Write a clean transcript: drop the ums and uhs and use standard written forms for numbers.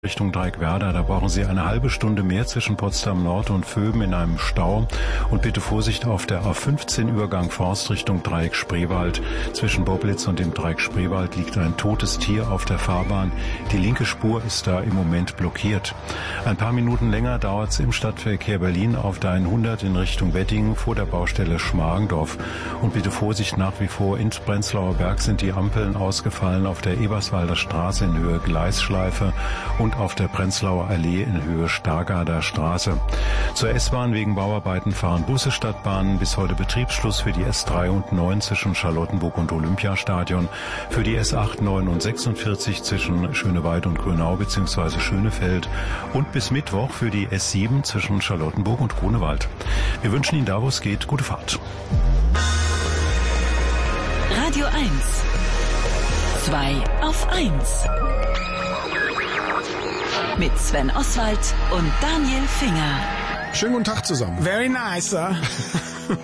Richtung Dreieckwerder, da brauchen Sie eine halbe Stunde mehr zwischen Potsdam Nord und Vöben in einem Stau. Und bitte Vorsicht auf der A15 Übergang Forst Richtung Dreieck Spreewald. Zwischen Boblitz und dem Dreieck Spreewald liegt ein totes Tier auf der Fahrbahn. Die linke Spur ist da im Moment blockiert. Ein paar Minuten länger dauert es im Stadtverkehr Berlin auf der 100 in Richtung Wedding vor der Baustelle Schmargendorf. Und bitte Vorsicht, nach wie vor in Prenzlauer Berg sind die Ampeln ausgefallen auf der Eberswalder Straße in Höhe Gleisschleife und auf der Prenzlauer Allee in Höhe Stargarder Straße. Zur S-Bahn wegen Bauarbeiten fahren Busse statt Bahnen. Bis heute Betriebsschluss für die S3 und 9 zwischen Charlottenburg und Olympiastadion. Für die S8, 9 und 46 zwischen Schöneweid und Grünau bzw. Schönefeld. Und bis Mittwoch für die S7 zwischen Charlottenburg und Grunewald. Wir wünschen Ihnen da, wo es geht, gute Fahrt. Radio 1. 2 auf 1. Mit Sven Oswald und Daniel Finger. Schönen guten Tag zusammen. Very nice, sir.